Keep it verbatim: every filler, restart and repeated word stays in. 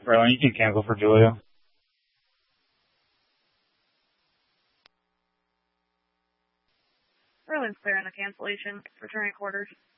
Ryan, you can cancel for Julia. Roland's clear on the cancellation. Returning quarters.